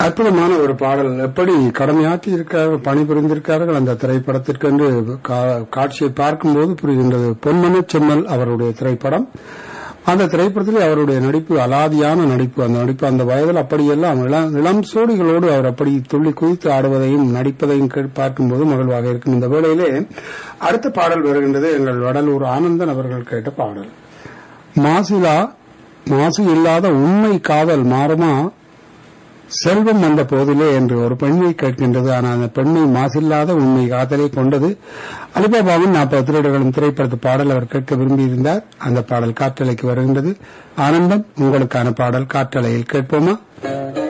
அற்புதமான ஒரு பாடல். எப்படி கடமையாற்றி இருக்கிறார்கள், பணிபுரிந்திருக்கிறார்கள் அந்த திரைப்படத்திற்கு என்று காட்சியை பார்க்கும்போது புரிகின்றது. பொன்மனச் செம்மல் அவருடைய திரைப்படம். அந்த திரைப்படத்தில் அவருடைய நடிப்பு அலாதியான நடிப்பு. அந்த நடிப்பு அந்த வயதில் அப்படியெல்லாம் இளம் சோடிகளோடு அவர் அப்படி துள்ளி குதித்து ஆடுவதையும் நடிப்பதையும் பார்க்கும்போது மகிழ்வாக இருக்கும். இந்த வேளையிலே அடுத்த பாடல் வருகின்றது. எங்கள் வடலூர் ஆனந்தன் அவர்கள் கேட்ட பாடல். மாசு இல்லாத உண்மை காதல் மாறுமா செல்வம் வந்த போதிலே என்று ஒரு பெண்ணை கேட்கின்றது. ஆனால் அந்த பெண்ணை மாசில்லாத உண்மை காதலை கொண்டது. அலிபாபாவின் 40 திருடர்களும் திரைப்படத்து பாடல் அவர் கேட்க விரும்பியிருந்தார். அந்த பாடல் காற்றலைக்கு வருகின்றது. ஆனந்தம், உங்களுக்கான பாடல் காற்றலையில் கேட்போமா?